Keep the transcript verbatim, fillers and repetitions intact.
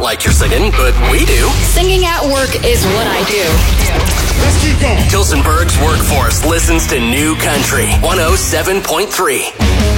like your singing, but we do. Singing at work is what I do. Let's keep going. Tilsonburg's workforce listens to New Country one oh seven point three.